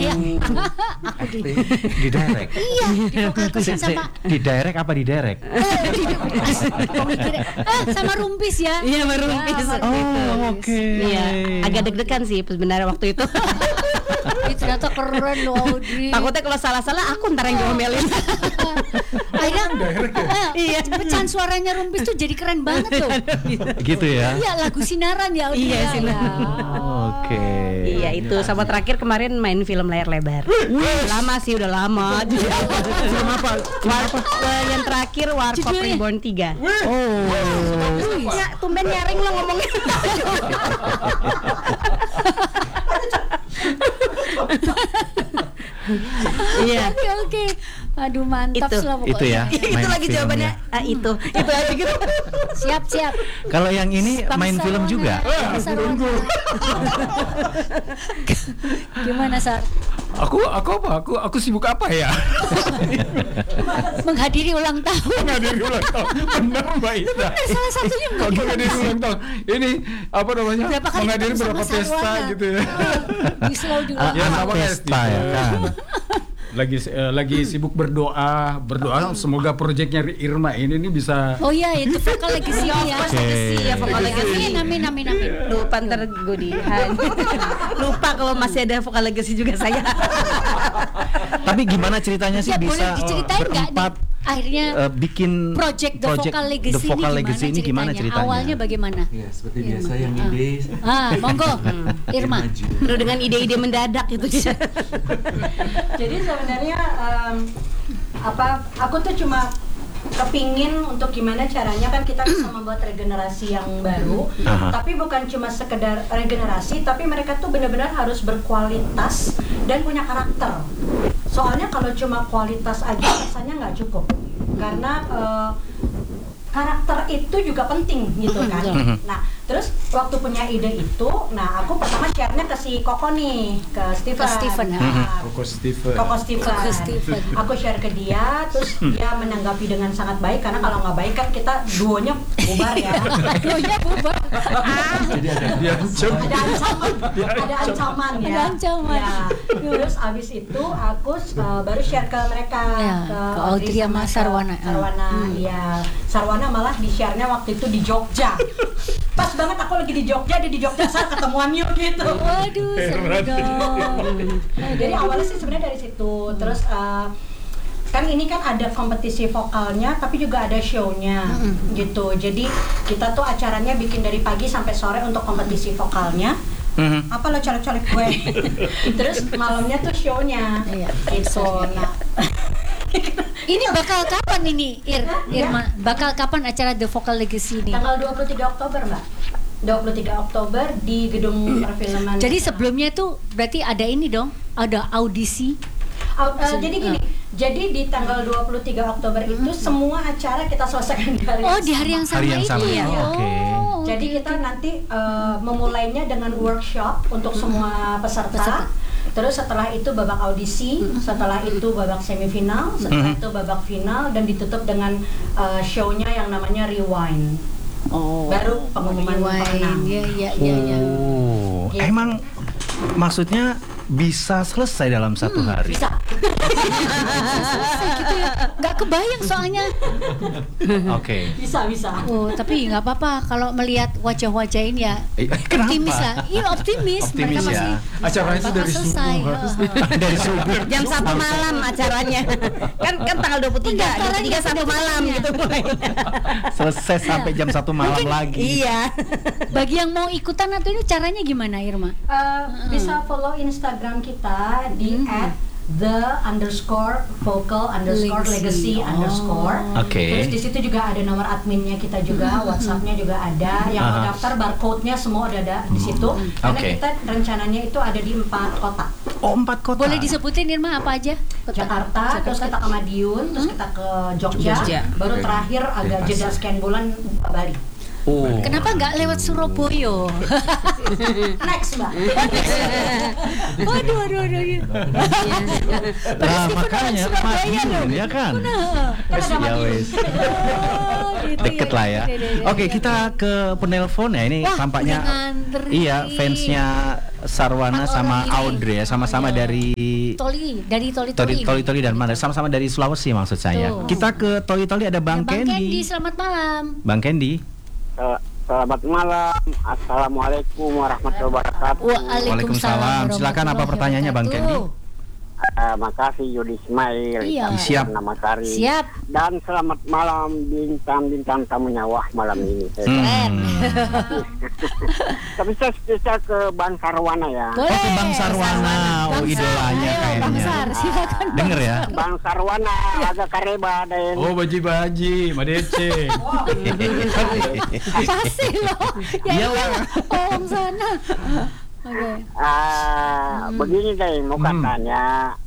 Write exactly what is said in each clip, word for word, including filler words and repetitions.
Iya. Aku di Di direct. Iya, di vokal coaching sama Di direct apa di direct? eh, di, ah, sama Rumpis ya. Iya, sama Rumpis. Ya, sama Oh, Rumpis. oke. Iya, agak deg-degan sih sebenarnya waktu itu. Ih, ternyata keren loh Audrey. Takutnya kalau salah-salah aku ntar yang diomelin. Akhirnya eh, Iya. pecahan suaranya Rumpis tuh jadi keren banget tuh. Gitu ya. Iya, lagu Sinaran ya Audrey. Iya, ya. Sinaran. Oke. Iya, itu sama terakhir kemarin main film layar lebar. Lama sih, udah lama. Film apa? War- eh, yang terakhir Warkop Judulnya? Reborn tiga. Oh. Ya, tumben nyaring lo ngomongnya. Iya. Oke oke. Aduh mantap Itu. lah pokoknya. Itu ya. itu Main lagi filmnya. jawabannya. Ah, itu. Itu aja gitu. Siap siap. Kalau yang ini Bang main film Sarwana, juga. Bang Sarwana. Gimana Sar? Aku aku apa? Aku aku sibuk apa ya? Menghadiri ulang tahun. Menghadiri ulang tahun. Benar Mbak Ita. Eh, salah satunya Kalau menghadiri ulang tahun. Ini apa namanya? Berapa kali Menghadiri ketemu berapa sama pesta Sarwana? gitu ya. Di slow juga. Ah, Ya, anak sama pesta kayak ya kan. Lagi eh, lagi sibuk berdoa, berdoa semoga proyeknya Irma ini nih bisa. Oh iya itu vokal legacy ya. Vokal legacy ya, vokal legacy. Amin amin amin amin. Lupa ntar gue dihan. Lupa kalau masih ada vokal legacy juga saya. Tapi gimana ceritanya sih Ya boleh bisa diceritain nggak nih berempat akhirnya eh, bikin project The Vocal Legacy, The Vocal ini Legacy ini gimana ceritanya? Awalnya bagaimana? Ya, seperti Irma. biasa yang Ah. ide Ah, monggo. Irma. maju. Penuh dengan ide-ide mendadak gitu ya. Jadi sebenarnya em, apa aku tuh cuma kepingin untuk gimana caranya kan kita bisa membuat regenerasi yang baru, Aha. tapi bukan cuma sekedar regenerasi, tapi mereka tuh benar-benar harus berkualitas dan punya karakter. Soalnya kalau cuma kualitas aja rasanya nggak cukup, karena eh, karakter itu juga penting gitu kan. Nah, terus waktu punya ide itu, nah aku pertama share-nya ke si Koko nih, ke Steven. Ke Steven, ya. Nah, Koko Steven. Koko Steven. Koko Steven. Aku share ke dia, terus dia menanggapi dengan sangat baik karena kalau nggak baik kan kita duonya bubar ya. Duonya bubar. Jadi ada Dia Ada ancaman, ada ancaman ya. Ada ancaman. Ya. Terus abis itu aku uh, baru share ke mereka, Ya, ke ke Audrey sama ke Sarwana. Sarwana, iya. Sarwana malah di share-nya waktu itu di Jogja. Pas banget aku lagi di Jogja, dia di Jogja, saat ketemuan yuk gitu. Waduh, seru dong. Jadi awalnya sih sebenarnya dari situ. Terus uh, kan ini kan ada kompetisi vokalnya, tapi juga ada show-nya gitu. Jadi kita tuh acaranya bikin dari pagi sampai sore untuk kompetisi vokalnya. Mhm. Apa lo colek-colek gue? Terus malamnya tuh show-nya. Iya. Gitu. Nah, Ini bakal kapan ini, Ir? Irma, bakal kapan acara The Vocal Legacy ini? tanggal dua puluh tiga Oktober, Mbak. dua puluh tiga Oktober di Gedung Perfilman. Jadi sebelumnya tuh berarti ada ini dong, ada audisi. Au- eh, jadi gini, jadi di tanggal dua puluh tiga Oktober itu semua acara kita selesaikan di hari Oh, yang di hari yang sama Hari yang itu sama, ya. oke. Oh, Jadi kita nanti eh, memulainya dengan workshop untuk semua peserta. Peserta. Terus setelah itu babak audisi, setelah itu babak semifinal, setelah Mhm. itu babak final dan ditutup dengan eh, show-nya yang namanya Rewind. Oh. Baru pengumuman pemenang. Iya, iya, iya, iya. Oh, Gitu. emang maksudnya bisa selesai dalam satu hari? Bisa. Selesai gitu ya. Nggak kebayang soalnya. Oke. Bisa, bisa. Oh, tapi nggak apa-apa kalau melihat wajah-wajah ini ya. Eh, kenapa? Optimis lah. Iya, optimis. Optimis Mereka ya. masih Acaranya itu bakal dari selesai. subuh. Heeh. Dari subuh. Jam satu malam acaranya. Kan kan tanggal dua puluh tiga, dua puluh tiga satu malam gitu mulainya. Selesai sampai jam satu malam lagi. Iya. Bagi yang mau ikutan atau ini caranya gimana, Irma? Eh, bisa follow Instagram kita di at the underscore vocal underscore legacy Legacy. underscore. Oke. Terus di situ juga ada nomor adminnya kita juga, WhatsAppnya juga ada. Yang mau Aha. daftar barcode-nya semua udah ada di situ. Karena Oke. kita rencananya itu ada di empat kota. Oh, empat kota. Boleh disebutin Irma apa aja? Kota. Jakarta, terus kita ke Madiun, terus kita ke Jogja, Jogja. baru terakhir agak jeda sekian bulan Bali. Oh. Kenapa nggak lewat Surabaya? Next, Mbak. Waduh, waduh, waduh. Nah, makanya Madiun ya kan. Kan ada Ya Madiun. wes. Oh, gitu Deket ya. lah ya. Iya, iya, iya, Oke, iya. kita ke penelpon ya. Ini Wah, tampaknya udah ngantri. iya fansnya Sarwana Empat sama orang ini. Audrey ya, sama-sama Iya. dari Toli, dari Toli Toli Toli. Toli Toli dan mana? Sama-sama dari Sulawesi maksud saya. Tuh. Kita ke Toli Toli ada Bang Bang Kendi, Kendi. selamat malam. Bang Kendi. Eh, Selamat malam. Assalamualaikum warahmatullahi wabarakatuh. Waalaikumsalam. Silakan, apa pertanyaannya, Bang Kendi? Eh, makasih Yudi Ismail. Iya. Siap. Nama Sari. Siap. Dan selamat malam bintang-bintang tamunya. Wah, malam ini. Hmm. Tapi saya spesial ke Bang Sarwana ya. Boleh. Oh, ke Bang Sarwana. Oh, Bang Sar. idolanya Ayo, kayaknya. Bang Sar, silakan. Denger ya. Bang Sarwana agak kareba dan Oh, baji-baji, Madece. Pasti loh. Ya Iya, iya. Bang. Oh, Bang sana. Oke. Ah, begini deh, mau Hmm. katanya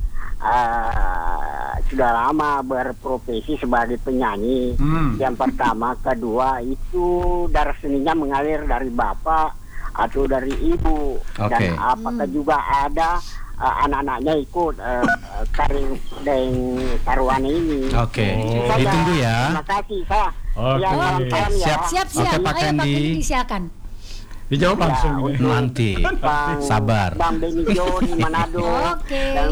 ah, sudah lama berprofesi sebagai penyanyi. Hmm. Yang pertama, kedua itu darah seninya mengalir dari bapak atau dari ibu. Oke. Dan apakah juga ada ah, anak-anaknya ikut uh, karir dan Sarwana ini. Oke. Itu saja. Ditunggu ya. Terima kasih, saya. Oke. Ya, salam salam ya. Siap. Siap, siap. Oke, Pak Ayo Bang Kendi. Kendi silakan. Dijawab langsung Ya, gitu. Nanti. Bang, Sabar. Bang Benijo di Manado Oke. dan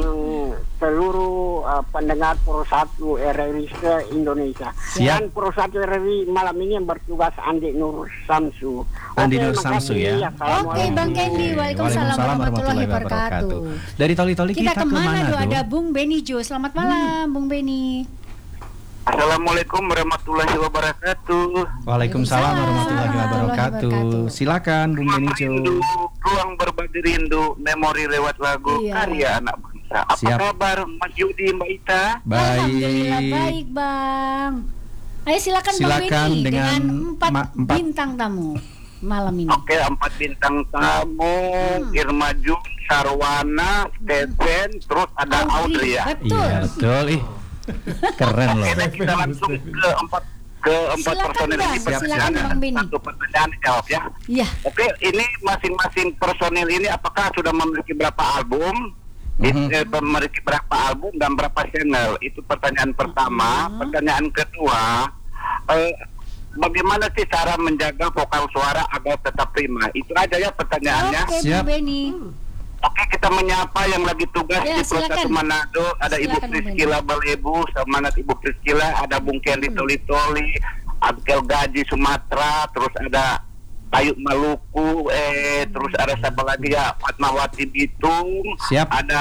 seluruh uh, pendengar Pro satu R R I se-Indonesia. Siap. Dan Pro satu R R I malam ini yang bertugas Andi Nur Samsu. Andi Oke, Nur makasih. Samsu ya. Oke, Bang Kendi. Waalaikumsalam warahmatullahi wabarakatuh. Dari Toli-Toli Kita kita, ke kemana mana tuh? tuh? Ada Bung Beni Jo. Selamat malam, Bung Beni. Assalamualaikum warahmatullahi wabarakatuh. Waalaikumsalam warahmatullahi wabarakatuh. wabarakatuh. Silakan Bung Benijo. ruang berbagi rindu, memori lewat lagu Iya. karya anak bangsa. Apa Siap. kabar Mas Yudi, Mbak Ita? Alhamdulillah Baik. baik, Bang. Ayo silakan, Bang Silakan Beni dengan dengan empat, ma- empat- bintang tamu malam ini. Oke, empat bintang tamu, Irma Jun, Sarwana, Stephen, terus ada Audrey ya. Betul. Iya betul. Ih, keren loh. Oke, kita langsung ke empat ke empat Silakan, personil Bang. ini. Silakan, Pertanyaan- Bang Beni. Satu pertanyaan dijawab ya. Iya. Oke, ini masing-masing personil ini apakah sudah memiliki berapa album? Mhm. Eh, memiliki berapa album dan berapa channel? Itu pertanyaan pertama. Pertanyaan kedua, eh, bagaimana sih cara menjaga vokal suara agar tetap prima? Itu aja ya pertanyaannya. Oke, Siap. Bung Beni. Oke, kita menyapa yang lagi tugas Ya, di Provinsi silakan. Manado. Ada Ibu Silakan, Bung Priscila Balebu, semangat Ibu Priscila. Ada Bung Kendi Toli-Toli, Abkel Gaji Sumatera, terus ada Ayu Maluku, eh terus ada siapa lagi ya, Fatmawati Bitung. Siap. Ada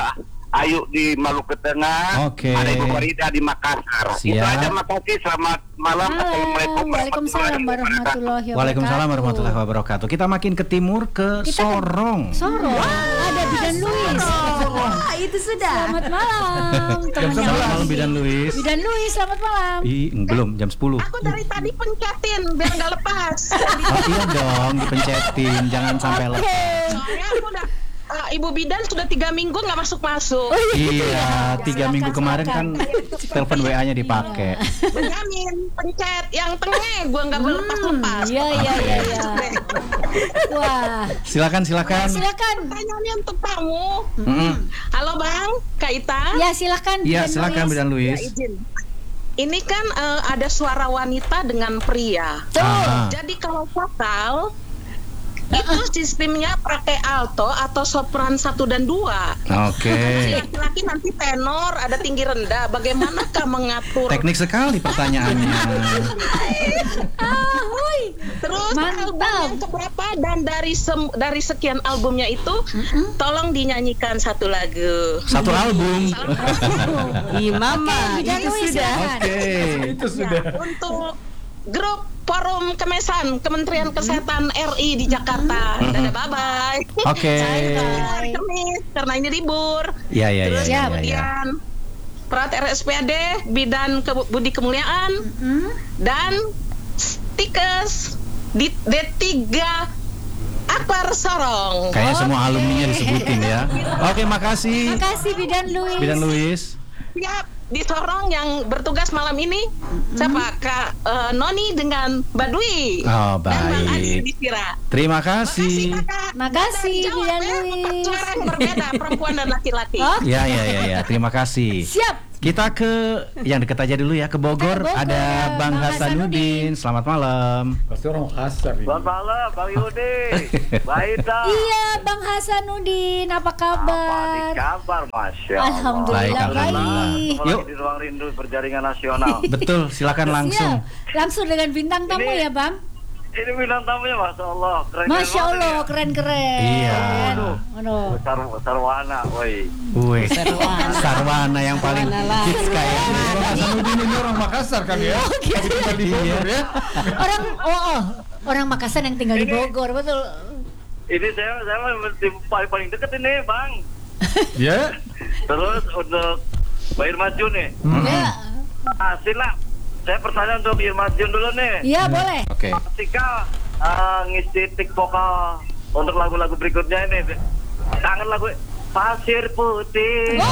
Ayu di Maluku Tengah. Oke. Ada Ibu Farida di Makassar. Siap. Itu aja, makasih. Selamat malam. Assalamualaikum Waalaikumsalam warahmatullahi wabarakatuh. Waalaikumsalam warahmatullahi wabarakatuh. Kita makin ke timur ke Kita ke- Sorong. Sorong. Ada Bidan Luis. Wah, itu sudah. Selamat malam. Temannya Selamat malam Luis. Bidan Luis. Bidan Luis, selamat malam. Ih, belum jam sepuluh. Aku dari tadi pencetin biar nggak lepas. Oh iya dong, dipencetin, jangan sampai lepas. Soalnya aku udah uh, Ibu Bidan sudah tiga minggu nggak masuk masuk. Iya, tiga Silakan, minggu kemarin kan silakan. telepon W A-nya dipakai. Benyamin pencet yang tengah, gua nggak boleh lepas lepas. Iya, iya, iya, iya. Wah, Silakan, silakan. silakan. Pertanyaannya untuk kamu. Mm-mm. Halo Bang, Kak Ita. Ya, silakan. Iya, Bidan silakan Luis. Bidan Ya, Luis. izin. Ini kan uh, ada suara wanita dengan pria. Ah. Jadi kalau vokal itu sistemnya pakai alto atau sopran satu dan dua. Oke. Si laki-laki nanti tenor, ada tinggi rendah. Bagaimanakah mengatur? Teknik sekali pertanyaannya. Ah, hui. Terus Mantap. album yang keberapa dan dari sem- dari sekian albumnya itu, tolong dinyanyikan satu lagu. Satu album. Ih, Mama, Bidan itu Luis, sudah. silakan. Oke. Itu sudah. Ya, untuk grup Forum Kemesan Kementerian Kesehatan R I di Jakarta. Dadah, bye bye. Oke. Hari Kamis karena ini libur. Iya, iya, iya, Terus iya, iya. kemudian Perat R S P A D Bidan Ke- Budi Kemuliaan dan Stikes di D tiga Akbar Sorong. Kayaknya semua alumninya disebutin ya. Oke, makasih. Makasih Bidan Luis. Bidan Luis. Siap, di Sorong yang bertugas malam ini siapa? Kak eh, Noni dengan Mbak Dwi. Oh, Dan Bang Adi baik. di Sira. Terima Makasih kasih. Kakak. Makasih, Jawab Bidan ya, Luis. empat suara yang berbeda perempuan dan laki-laki. Oh, Ya, ya, ya, ya. Terima kasih. siap. Kita ke yang dekat aja dulu ya, ke Bogor. Ke Bogor, Ada ya, Bang Bang Hasanuddin. Selamat malam. Pasti orang Makassar ini. Selamat malam, Bang Yudi. Baik dah. Iya, Bang Hasanuddin, apa kabar? Apa kabar, Masya Allah. Alhamdulillah Baik, alhamdulillah. baik. Ketemu Yuk. lagi di Ruang Rindu Berjaringan Nasional. Betul, silakan langsung. Siap. Langsung dengan bintang tamu Ini- ya, Bang. Ini bintang tamunya, Masya Allah. Keren Masya Allah, keren-keren. Iya. Aduh. Sar Sarwana, woi. Wih, Sarwana yang paling hits kayaknya. Bang Hasanuddin ini orang Makassar kan ya? Tapi tinggal di Bogor ya. Orang oh, oh, orang Makassar yang tinggal di Ini- Bogor, betul. Ini saya saya mesti paling paling dekat ini, Bang. Ya. Terus untuk Mbak Irma Jun nih. Ya. Ah, sila. Saya pertanyaan untuk Irma Jun dulu nih. Iya, boleh. Oke. Ketika uh, ngisi tik vokal untuk lagu-lagu berikutnya ini, kangen lagu Pasir Putih.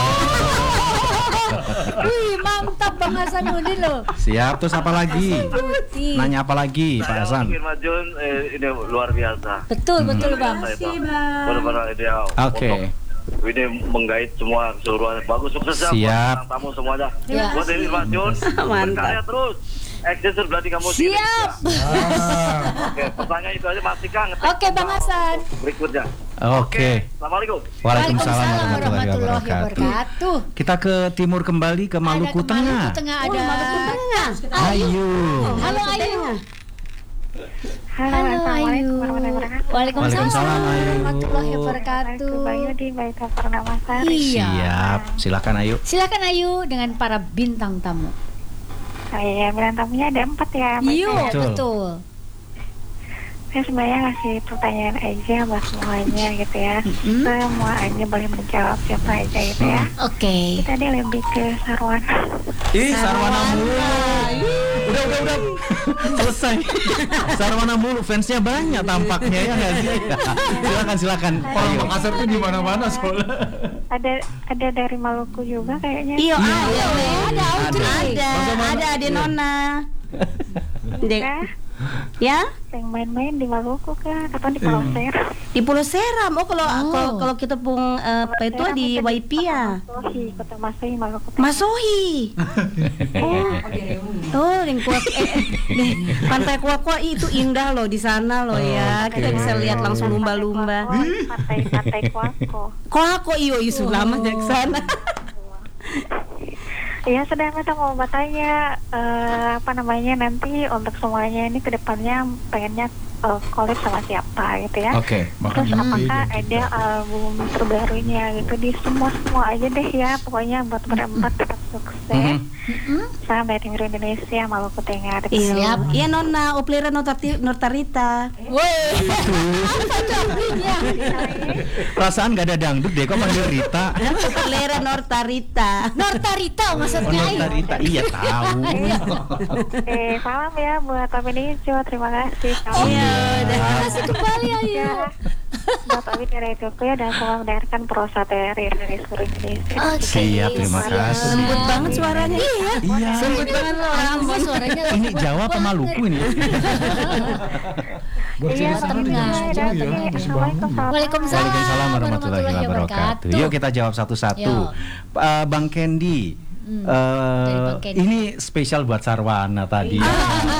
Wih, mantap Bang Hasanuddin loh. Siap, terus apa lagi? Putih. Nanya apa lagi, Pak Saya Hasan? untuk Irma Jun eh, ini luar biasa. Betul, betul Bang. Biasa itu. Benar-benar dia Oke. untuk ini menggait semua keseluruhan. Bagus, sukses ya Siap. buat tamu semuanya. Ya. Buat Irma Jun, berkarya terus. Eksis berarti kamu di Siap. Indonesia. Oke, pertanyaan itu aja masih kan. Oke, Bang Hasan. Berikutnya. Oke. Assalamualaikum. Waalaikumsalam warahmatullahi warahmatullahi wabarakatuh. wabarakatuh. Kita ke timur kembali ke Maluku Ada ke Tengah. Maluku Tengah ada. Ayu. Halo Ayu. Halo, Halo Ayu. Assalamualaikum warahmatullahi wabarakatuh. Waalaikumsalam, Ayu. warahmatullahi wabarakatuh. Bang Yudi, baik kabar Namasari. Iya. Siap, silakan Ayu. Silakan Ayu dengan para bintang tamu. Oh iya, bilang tamunya ada empat ya. Mas Iya, ya? Betul. betul. Saya sebenarnya ngasih pertanyaan aja buat semuanya gitu ya. Mm-mm. Semua aja boleh menjawab siapa aja gitu ya. Oke. Kita dia lebih ke Sarwana. Ih, Sarwana mulu. Udah, udah, udah. Selesai. Sarwana mulu, fansnya banyak tampaknya ya nggak sih? Silakan, silakan. Orang Ayo. Makassar tuh di mana-mana soalnya. Ada ada dari Maluku juga kayaknya. Iya, ada, Ada Audrey. ada, ada Ade Nona. Dek, Nah, ya? yang main-main di Maluku kan atau di Pulau Seram. Di Pulau Seram. Oh, kalau Oh. kalau kalau kita pung eh, apa itu Seram di itu Waipi ya. Masohi, Kota Masohi, Maluku. Tengah. Masohi. Oh, oh, yang kuak, eh, eh, deh, pantai Kuakwa itu indah loh di sana loh ya. Kita bisa lihat langsung lumba-lumba. Pantai-pantai Kuako. Kuakwa iyo isu lama dari sana. Iya, sedang kita mau bertanya eh, apa namanya nanti untuk semuanya ini kedepannya pengennya uh, collab sama siapa gitu ya. Oke. Terus apakah ada album terbarunya gitu di semua semua aja deh ya, pokoknya buat berempat tetap sukses. Salam dari Timur Indonesia, Maluku Tengah. Iya, iya Nona, Oplera Notarti- Nortarita. Woi. Apa tuh artinya? Perasaan gak ada dangdut deh, kok panggil Rita? Oplera Nortarita. Nortarita Oh, maksudnya Ayu. Rita, iya tahu. Eh, salam ya buat Pak Benicio, terima kasih. Iya, Terima kasih kembali Ayu. Ya, buat Abi dari Ethiopia dan semua mendengarkan prosa dari dari seluruh Indonesia. Oke. Siap, terima kasih. lembut banget suaranya. Iya. Iya. Lembut banget loh. Orang suaranya Ini lembut Jawa apa banget. Maluku ini? Buat Iya, cerita Tengah, dengan Jawa Jawa ya, Tengah. bagus banget. Waalaikumsalam. Waalaikumsalam, Waalaikumsalam warahmatullahi wabarakatuh. Yuk kita jawab satu-satu. Yuk. Uh, Bang Candy, Hmm, uh, dari Bang Candy. ini spesial buat Sarwana tadi. Iya.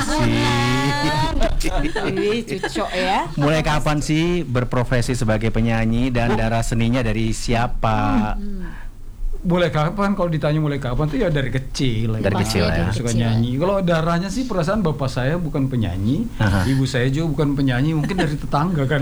Wih, cucok ya. Mulai kapan sih berprofesi sebagai penyanyi dan darah seninya dari siapa? Mulai kapan? Kalau ditanya mulai kapan tuh ya dari kecil. Dari Emang kecil ya. suka Kecil. nyanyi. Kalau darahnya sih perasaan bapak saya bukan penyanyi, Aha. ibu saya juga bukan penyanyi, mungkin dari tetangga kan.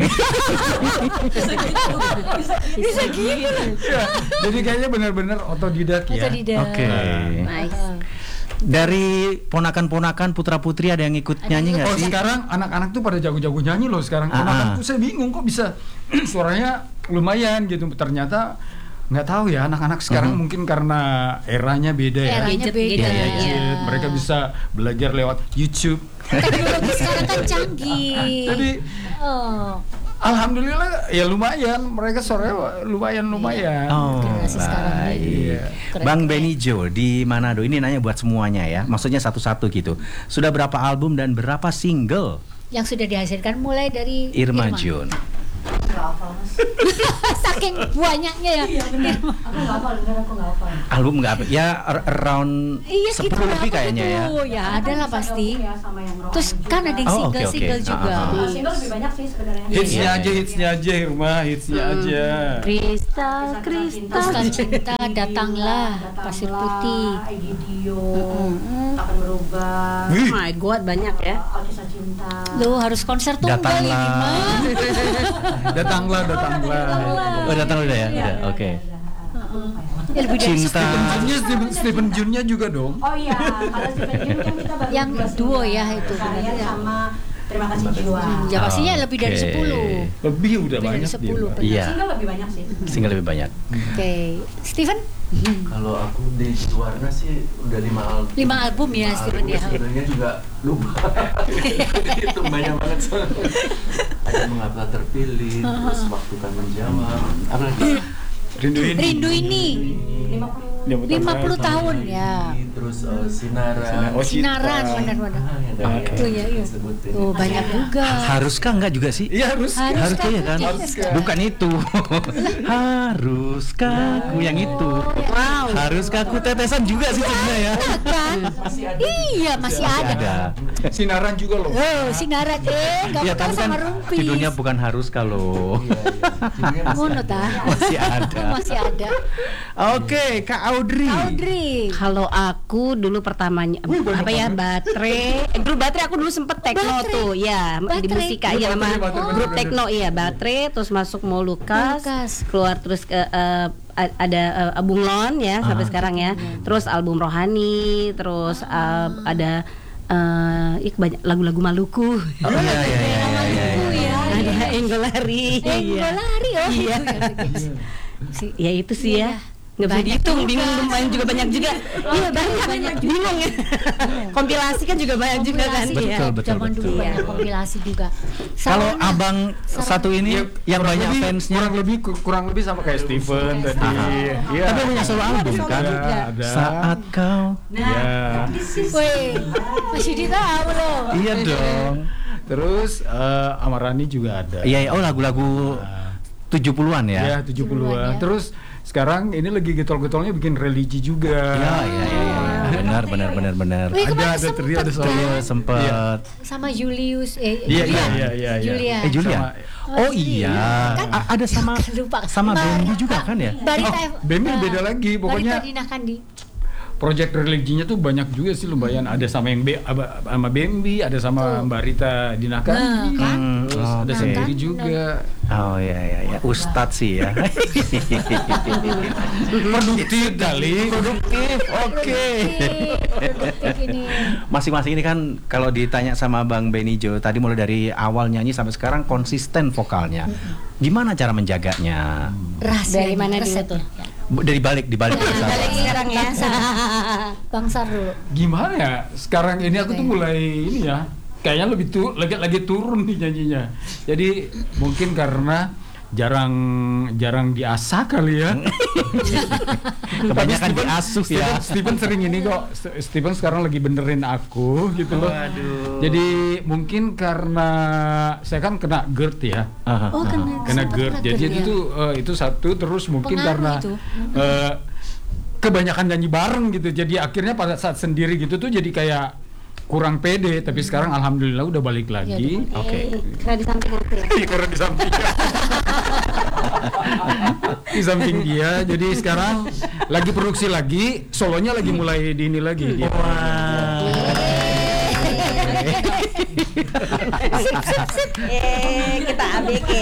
Bisa gitu. Ya, jadi kayaknya benar-benar otodidak ya. Otodidak. Oke. Nice. Dari ponakan-ponakan putra-putri ada yang ikut nyanyi nggak Oh sih? sekarang anak-anak tuh pada jago-jago nyanyi loh sekarang. Ah, ah. Ponakanku saya bingung kok bisa suaranya lumayan gitu. Ternyata nggak tahu ya anak-anak sekarang Mhm. mungkin karena eranya beda ya. Eranya Gadget, beda. gadget, Iya, iya, Gadget, iya. mereka bisa belajar lewat YouTube. Teknologi sekarang kan canggih. Jadi Oh. alhamdulillah ya lumayan, mereka suaranya lumayan lumayan. Oh, Generasi sekarang ini. baik. Keren, Bang keren. Benijo di Manado ini nanya buat semuanya ya. Maksudnya satu-satu gitu. Sudah berapa album dan berapa single Yang sudah dihasilkan mulai dari Irma Jun? nggak hafal mas. Saking banyaknya ya. Iya benar. Aku nggak hafal, benar aku nggak hafal. Album nggak apa? Ya ar- around Iya sepuluh gitu lebih kayaknya ya. Ya ada lah pasti. Ya, sama yang rock Terus kan ada yang Oh, oke, single-single oke. juga. Ah, ah, Nah, single lebih banyak sih sebenarnya. Hitsnya Iya, aja, iya. hitsnya aja, Irma, hitsnya aja. Kristal, Kisah kristal. Kristal cinta, datanglah, Pasir Putih. Egidio, Mm-mm. Takkan Berubah, Oh my god, banyak ya. Alkisah Cinta. Lo harus konser tunggal ini Datanglah. mah. Datanglah, datanglah. Oh datang udah ya, Iya, udah, iya, oke. iya, iya. Aku lupa ya. Ya, lebih dari Cinta. Junnya Stephen, Stephen Junnya juga dong. Oh iya, kalau Stephen Jun kan kita baru Yang dua duo single. ya itu, Kalian benar ya. sama Terima Kasih Jiwa. Ya pastinya lebih dari Oke. sepuluh. Lebih udah Lebih dari banyak sepuluh, dia. benar. Iya. Single lebih banyak sih. Single lebih banyak. Oke, Steven? Kalau aku di Warna sih udah lima album. Lima album ya, Lima Steven, album. ya. Sebenarnya juga lupa. Itu banyak banget soalnya. Ada Mengapa Terpilih, terus Waktu Kan Menjawab. Apa lagi? Rindu ini. Rindu ini lima puluh lima puluh tahun ya. Terus uh, Sinaran. Oh, Cinta. Sinaran benar-benar. Ah, yang Oke. tadi Itu ya, iya. disebutin. Oh, banyak juga. Haruskah enggak juga sih? Iya harus. Harus. Haruskah ya kan? Haruskah. Bukan itu. Haruskah aku yang itu? Wow. Haruskah aku tetesan juga sih sebenarnya ya. Kan? Iya, masih ada. Ada. Sinaran juga loh. Oh, Sinaran eh enggak Ya pernah tapi kan sama Rumpis. judulnya bukan Haruskah loh. Iya, iya. Judulnya masih Ngono ada. ta? Masih ada. Masih ada. Oke, Kak Audrey. Audrey. Kalau aku dulu pertamanya apa ya baterai, eh, dulu baterai aku dulu sempet tekno Baterai. tuh, ya di Baterai. musika ya sama Baterai, baterai, grup baterai. tekno iya baterai, terus masuk Molukas, Molukas. keluar terus ke eh, a- ada eh, Bunglon ya sampai sekarang ya, terus album Rohani, terus eh, ada eh ih, banyak lagu-lagu Maluku, Oh iya iya iya iya. iya. ada Enggolari, Eh, iya. lari oh. Iya. Si- Ya itu sih Iya. ya. Nggak bisa Banyak dihitung, juga. bingung lumayan juga banyak juga. Iya banyak, bingung ya. Kompilasi kan juga banyak juga kan. Kompilasi Betul, juga. Iya. betul, Zaman betul. dulu Iya. banyak kompilasi juga. Kalau Sarana. abang Sarana. satu ini Ya, yang kurang banyak lebih- fansnya. kurang lebih kurang lebih sama kayak Steven tadi. Iya. Tapi punya solo album kan? Ada, ada. Saat kau. Ya. Weh, masih ditahu loh. Iya dong. Terus eh, Amarani juga ada. Iya, iya. Oh lagu-lagu tujuh puluhan Ya, ya. tujuh tujuh puluhan puluhan. ya. Terus sekarang ini lagi getol-getolnya bikin religi juga. Iya, iya, iya, iya. Benar, benar, benar, benar. Wih, Ada kemarin ada trio sempet ada solo. Iya, sempet. Iya. Sama Julius eh Iya, Julia. iya, iya, iya, iya. Julia. Eh Julia. Sama- Oh iya. A- ada sama Lupa. sama Ba- Bendy juga kan ya? Barita Oh, F- Bendy Ba- beda lagi, pokoknya. Barita Dina Kandi. Project religinya tuh banyak juga sih lumayan. Ada sama yang Be, aba- sama Bambi, ada sama Mbak Rita Dinaka. Nah, kan? Terus ada oke. sendiri Kan? juga. Oh iya iya iya. Ustadz sih ya. Produktif kali. Produktif. Oke. Produktif ini. Masing-masing ini kan kalau ditanya sama Bang Benijo tadi mulai dari awal nyanyi sampai sekarang konsisten vokalnya. Gimana cara menjaganya? Rahasia Dari mana dulu resepnya. tuh? Bu- Dari balik di balik Balik sana. Sekarang ya. Bangsa dulu. Gimana ya? Sekarang ini aku tuh mulai ini ya. Kayaknya lebih tu, lagi lagi turun nih nyanyinya. Jadi mungkin karena jarang jarang diasah kali ya. Kebanyakan Tapi Steven- diasuh ya. Steven, Steven sering ini kok. St- Steven sekarang lagi benerin aku gitu loh. Jadi mungkin karena saya kan kena GERD ya. Aha. Oh, kena Kena sempat GERD. kena Jadi GERD itu ya. tuh eh, itu satu terus mungkin Pengaruh karena itu. eh, kebanyakan nyanyi bareng gitu. Jadi akhirnya pada saat sendiri gitu tuh jadi kayak kurang pede. Tapi sekarang alhamdulillah udah balik lagi. Ya, Oke. Karena di samping aku ya. Iya, karena di samping dia. Di samping dia. Jadi sekarang lagi produksi lagi, solonya lagi mulai di ini lagi. Dia. Eh, kita A B G.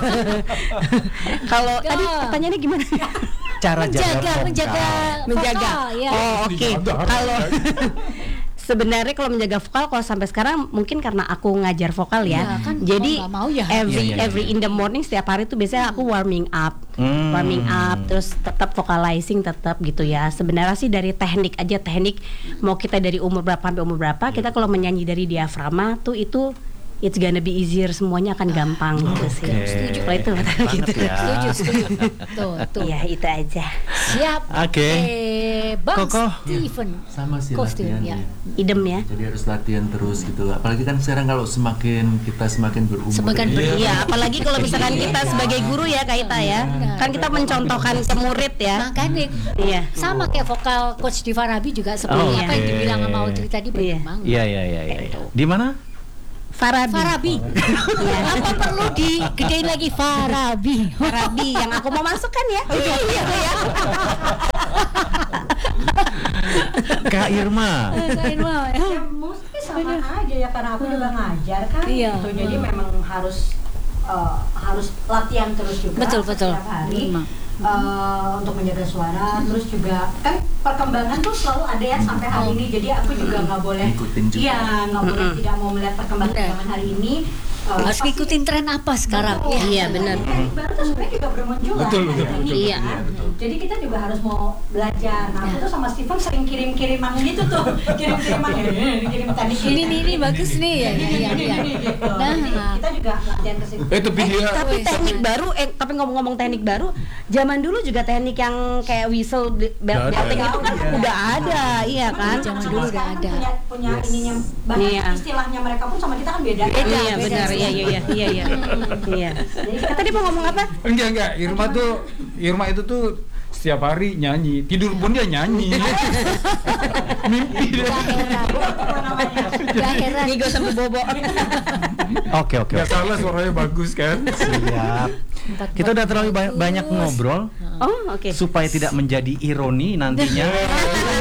Kalau Go. tadi pertanyaannya gimana? Cara jaga Menjaga, vokal. menjaga, Menjaga. vokal, ya. Oh, oke. Dijaga, harus Kalau sebenarnya kalau menjaga vokal kalau sampai sekarang mungkin karena aku ngajar vokal ya. Ya, kan Jadi mau nggak mau ya. every Iya, iya, iya. every in the morning setiap hari tuh biasanya aku warming up. Hmm. Warming up terus tetap vocalizing tetap gitu ya. Sebenarnya sih dari teknik aja teknik mau kita dari umur berapa sampai umur berapa, kita kalau menyanyi dari diafragma tuh itu it's gonna be easier, semuanya akan gampang gitu sih. Oke. Kalau itu Banget gitu. ya. Setuju, setuju. Tuh, tuh. Iya, itu aja. Siap. Oke. Eh, Bang Koko. Steven. Sama sih Kostum, latihan ya. ya. Idem ya. Jadi harus latihan terus gitu. Apalagi kan sekarang kalau semakin kita semakin berumur. Semakin berumur. Iya, apalagi kalau misalkan kita sebagai guru ya Kak Ita ya. Kan kita mencontohkan ke murid ya. Makanya Iya. sama kayak vokal coach Diva Rabi juga seperti Oh, apa yang oke. dibilang sama Audrey tadi benar Iya. banget. Iya iya iya iya. Di mana? Farabi. Farabi. Apa perlu digedein lagi Farabi? Farabi yang aku mau masukkan ya. Iya ya. Kak Irma. Kak Irma, ya. Ya mostly sama aja ya karena aku juga ngajar kan Iya. gitu. Jadi memang harus eh, harus latihan terus juga Betul, betul. setiap hari Memang. eh, untuk menjaga suara. Terus juga kan perkembangan tuh selalu ada ya sampai hari ini. Jadi aku juga nggak boleh Ikutin juga. iya nggak boleh tidak mau melihat perkembangan Benar. zaman hari ini. Eh, Harus pasti- ngikutin tren apa sekarang? Betul. Iya. Iya, benar. Teknik baru tuh sebenarnya juga bermunculan Betul, betul, hari ini, betul, Iya. kan. Jadi kita juga harus mau belajar. Nah, aku tuh sama Steven sering kirim-kiriman gitu tuh, kirim-kiriman eh, kirim teknik Ini nih ini bagus nih ya. Ini, Iya ini, iya. ini, gitu. Nah, Jadi kita juga latihan ke situ. Eh tapi dia Tapi Wih, teknik sama. baru, eh tapi ngomong-ngomong teknik baru, zaman dulu juga teknik yang kayak whistle bel- Udah ada. belting itu kan udah ada, iya kan? Zaman Sama dulu udah sekarang ada. Punya, punya Yes. ininya bahkan Iya. istilahnya mereka pun sama kita kan beda. Beda. Iya beda benar, sih. iya iya iya iya iya. Iya. Tadi mau ngomong apa? enggak enggak Irma tuh Irma itu tuh setiap hari nyanyi, tidur pun dia nyanyi. Mimpi dia. Gak heran. Gak heran. Ngigo sampai bobo. Oke oke. Gak oke. salah suaranya bagus kan. Siap. Kita udah terlalu ba- banyak ngobrol Oh, oke. supaya tidak menjadi ironi nantinya.